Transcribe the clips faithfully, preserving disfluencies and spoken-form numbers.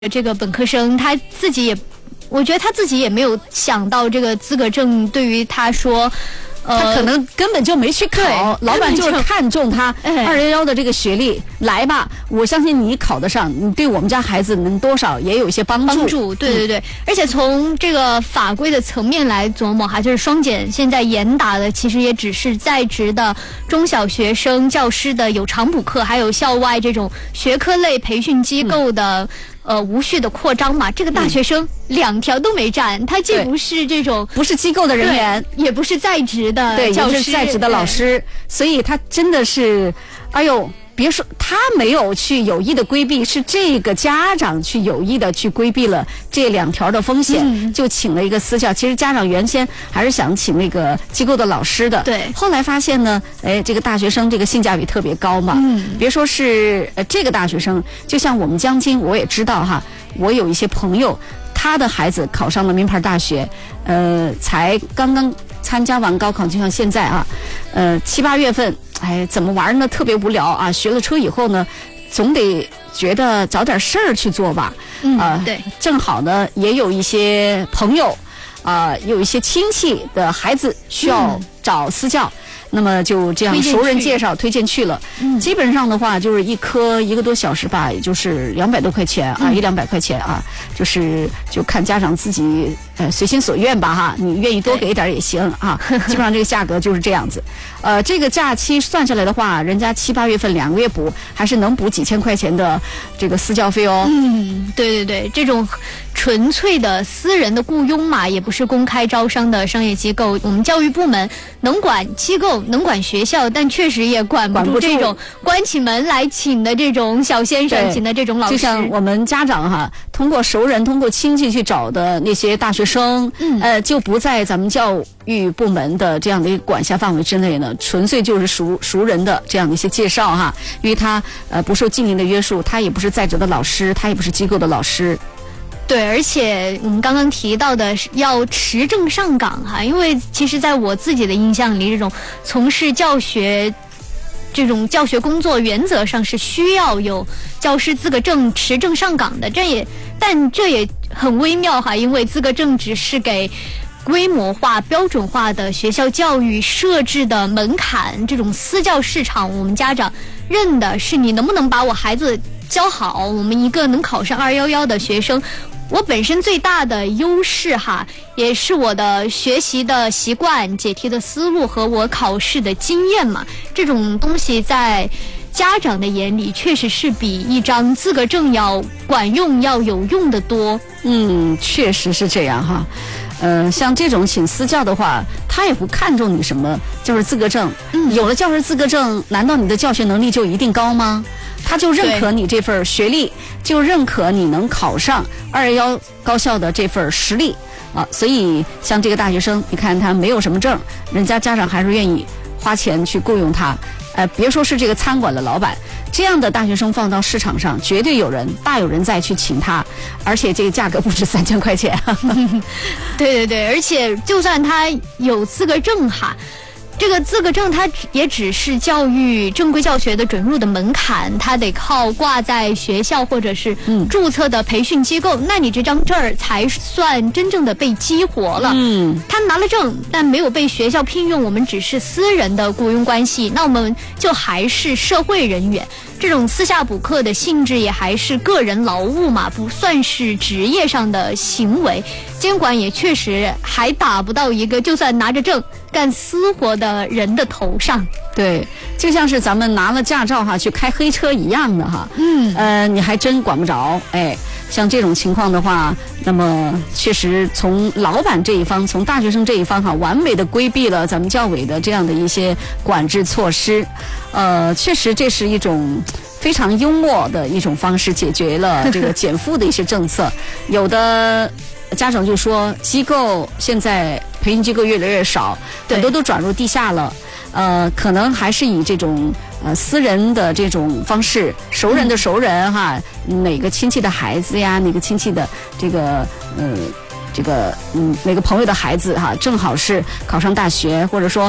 这个本科生他自己也，我觉得他自己也没有想到这个资格证对于他说。 呃、他可能根本就没去考，老板就是看中他二幺幺的这个学历，哎、来吧，我相信你考得上，你对我们家孩子能多少也有一些帮助。 帮助，对对对。嗯、而且从这个法规的层面来琢磨哈，就是双减现在严打的，其实也只是在职的中小学生、教师的有偿补课，还有校外这种学科类培训机构的。嗯呃，无序的扩张嘛，这个大学生、嗯、两条都没占，他既不是这种不是机构的人员， 也不是在职的教师， 对，也是在职的老师，所以他真的是，哎呦，别说他没有去有意的规避，是这个家长去有意的去规避了这两条的风险，嗯、就请了一个私教。其实家长原先还是想请那个机构的老师的， 对， 后来发现呢，哎，这个大学生这个性价比特别高嘛，嗯，别说是呃这个大学生，就像我们江津，我也知道哈，我有一些朋友，他的孩子考上了名牌大学，呃，才刚刚参加完高考，就像现在啊，呃，七八月份。哎，怎么玩呢？特别无聊啊！学了车以后呢，总得觉得找点事儿去做吧。 嗯， 呃、 对， 正好呢，也有一些朋友，啊、呃，有一些亲戚的孩子需要找私教。嗯，那么就这样熟人介绍推荐去了，嗯，基本上的话就是一科一个多小时吧，也就是两百多块钱啊，嗯、一两百块钱啊，就是就看家长自己呃随心所愿吧哈，你愿意多给一点也行啊，基本上这个价格就是这样子。呃，这个假期算下来的话，人家七八月份两个月补，还是能补几千块钱的这个私教费哦。 嗯，对对对，这种纯粹的私人的雇佣嘛，也不是公开招商的商业机构，我们教育部门能管机构。能管学校，但确实也管不住这种关起门来请的这种小先生，请的这种老师。 就像我们家长哈，通过熟人、通过亲戚去找的那些大学生，嗯，呃，就不在咱们教育部门的这样的一个管辖范围之内呢，纯粹就是熟熟人的这样的一些介绍哈，因为他呃不受禁令的约束，他也不是在职的老师，他也不是机构的老师。 对，而且我们刚刚提到的是要持证上岗哈，因为其实在我自己的印象里，这种从事教学这种教学工作原则上是需要有教师资格证持证上岗的，这也但这也很微妙哈，因为资格证只是给规模化、标准化的学校教育设置的门槛，这种私教市场，我们家长认的是你能不能把我孩子教好，我们一个能考上二幺幺的学生。我本身最大的优势哈，也是我的学习的习惯、解题的思路和我考试的经验嘛。这种东西在家长的眼里，确实是比一张资格证要管用、要有用的多。 嗯，确实是这样哈。呃，像这种请私教的话，他也不看重你什么教师资格证。嗯，有了教师资格证，难道你的教学能力就一定高吗？他就认可你这份学历，就认可你能考上二幺幺高校的这份实力啊。所以像这个大学生，你看他没有什么证，人家家长还是愿意花钱去雇佣他。呃，别说是这个餐馆的老板，这样的大学生放到市场上，绝对有人大有人在去请他，而且这个价格不止三千块钱。 对对对，而且就算他有资格证哈。这个资格证它也只是教育正规教学的准入的门槛，它得靠挂在学校或者是注册的培训机构，嗯、那你这张证儿才算真正的被激活了。嗯，他拿了证，但没有被学校聘用，我们只是私人的雇佣关系，那我们就还是社会人员。这种私下补课的性质也还是个人劳务嘛，不算是职业上的行为，监管也确实还打不到一个就算拿着证干私活的人的头上。 对，就像是咱们拿了驾照哈去开黑车一样的哈，嗯，呃，你还真管不着。哎，像这种情况的话，那么确实从老板这一方，从大学生这一方哈，完美的规避了咱们教委的这样的一些管制措施。呃，确实这是一种非常幽默的一种方式，解决了这个减负的一些政策。有的家长就说，机构现在培训机构越来越少，很多都转入地下了。呃，可能还是以这种呃私人的这种方式，熟人的熟人哈，哪个亲戚的孩子呀，哪个亲戚的这个呃。这个嗯，哪个朋友的孩子哈，正好是考上大学，或者说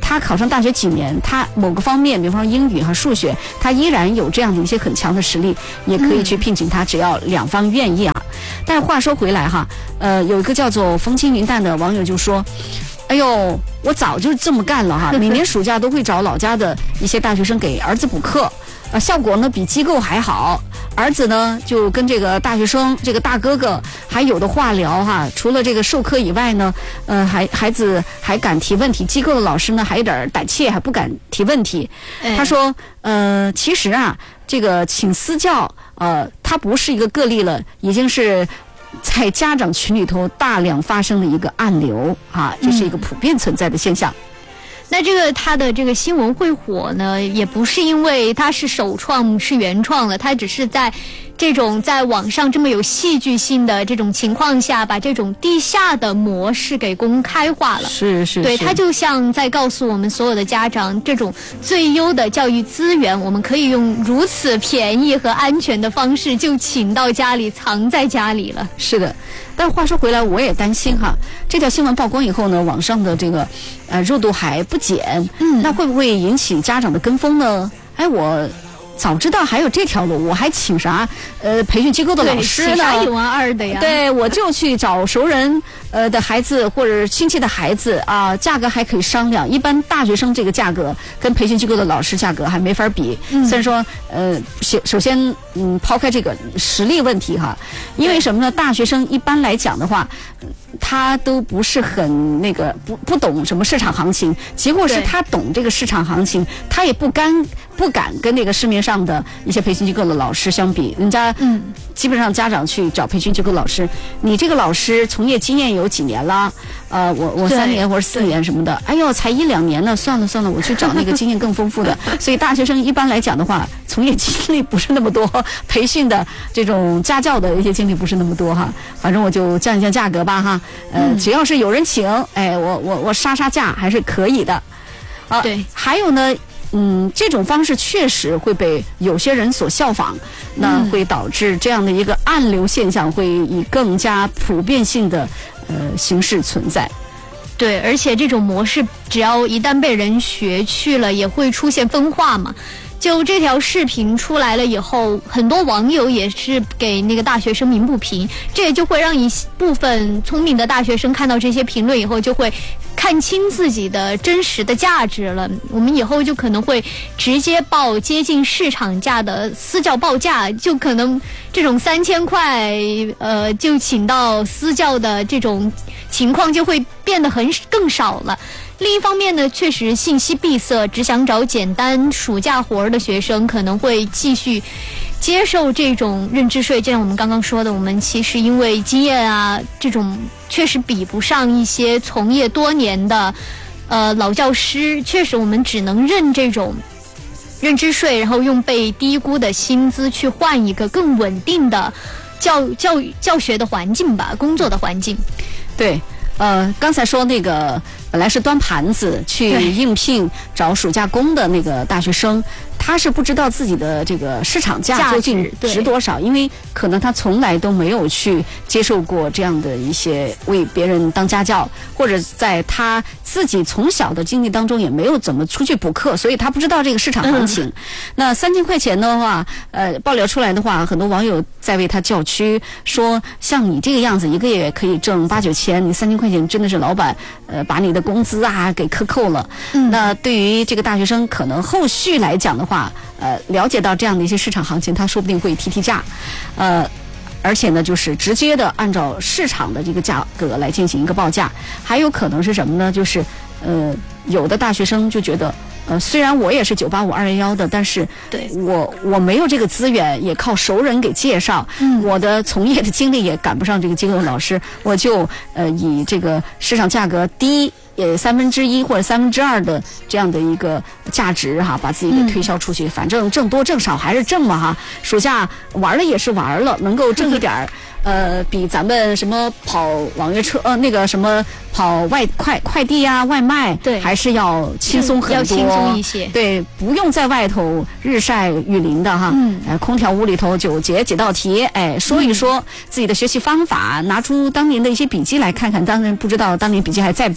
他考上大学几年，他某个方面，比方说英语和数学，他依然有这样的一些很强的实力，也可以去聘请他，只要两方愿意啊。但是话说回来哈，呃，有一个叫做风轻云淡的网友就说，哎呦，我早就这么干了哈，每年暑假都会找老家的一些大学生给儿子补课，呃，效果呢比机构还好。儿子呢就跟这个大学生这个大哥哥还有的话聊哈，除了这个授课以外呢，呃，还孩子还敢提问题，机构的老师呢还有点胆怯，还不敢提问题。哎、他说，呃，其实啊，这个请私教，呃，它不是一个个例了，已经是在家长群里头大量发生的一个暗流啊，这是一个普遍存在的现象。嗯， 那这个他的这个新闻会火呢，也不是因为他是首创是原创的，他只是在这种在网上这么有戏剧性的这种情况下，把这种地下的模式给公开化了。 是是， 对，他就像在告诉我们所有的家长，这种最优的教育资源，我们可以用如此便宜和安全的方式就请到家里，藏在家里了。 是的。但话说回来，我也担心哈，这条新闻曝光以后呢，网上的这个呃热度还不减，嗯，那会不会引起家长的跟风呢？哎，我早知道还有这条路，我还请啥呃培训机构的老师呢？ 啥一万二的呀？ 对，我就去找熟人呃的孩子或者亲戚的孩子啊，价格还可以商量。一般大学生这个价格跟培训机构的老师价格还没法比。嗯、虽然说呃，首先嗯抛开这个实力问题哈，因为什么呢？大学生一般来讲的话，他都不是很那个不不懂什么市场行情，即或是他懂这个市场行情，他也不敢不敢跟那个市面上的一些培训机构的老师相比。人家嗯，基本上家长去找培训机构老师，你这个老师从业经验有几年了？呃，我我三年或者四年什么的，哎呦，才一两年呢，算了算了，我去找那个经验更丰富的。所以大学生一般来讲的话，从业经历不是那么多，培训的这种家教的一些经历不是那么多哈。反正我就降一降价格吧哈，呃，嗯、只要是有人请，哎，我我我杀杀价还是可以的。啊，对，还有呢。嗯，这种方式确实会被有些人所效仿，那会导致这样的一个暗流现象会以更加普遍性的呃形式存在。 对，而且这种模式只要一旦被人学去了，也会出现分化嘛。就这条视频出来了以后，很多网友也是给那个大学生鸣不平，这也就会让一部分聪明的大学生看到这些评论以后，就会看清自己的真实的价值了。我们以后就可能会直接报接近市场价的私教报价，就可能这种三千块，呃，就请到私教的这种情况就会变得很更少了。另一方面呢，确实信息闭塞，只想找简单暑假活儿的学生可能会继续接受这种认知税。就像我们刚刚说的，我们其实因为经验啊，这种确实比不上一些从业多年的呃老教师，确实我们只能认这种认知税，然后用被低估的薪资去换一个更稳定的教教育教学的环境吧，工作的环境。 对。呃，刚才说那个本来是端盘子去应聘找暑假工的那个大学生，他是不知道自己的这个市场价究竟值多少，因为可能他从来都没有去接受过这样的一些为别人当家教，或者在他自己从小的经历当中也没有怎么出去补课，所以他不知道这个市场行情。嗯、那三千块钱的话，呃，爆料出来的话，很多网友在为他叫屈，说像你这个样子，一个月可以挣八九千，你三千块钱真的是老板呃把你的工资啊给克扣了。嗯、那对于这个大学生，可能后续来讲的话，呃，了解到这样的一些市场行情，他说不定会提提价，呃。而且呢，就是直接的按照市场的这个价格来进行一个报价，还有可能是什么呢？就是，呃，有的大学生就觉得，呃，虽然我也是九八五二幺幺的，但是对我我没有这个资源，也靠熟人给介绍，嗯，我的从业的经历也赶不上这个机构的老师，我就呃以这个市场价格低。也三分之一或者三分之二的这样的一个价值哈，把自己给推销出去，嗯、反正挣多挣少还是挣嘛哈。暑假玩了也是玩了，能够挣一点儿，呃，比咱们什么跑网约车呃那个什么跑外快快递啊外卖，对，还是要轻松很多，要轻松一些。对，不用在外头日晒雨淋的哈，嗯，呃，空调屋里头九节几道题，哎，说一说自己的学习方法，拿出当年的一些笔记来看看，当然不知道当年笔记还在不在哈。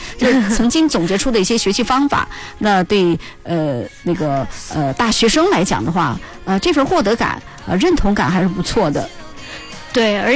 就是曾经总结出的一些学习方法。那对呃那个呃大学生来讲的话，呃这份获得感、呃认同感还是不错的。 对，而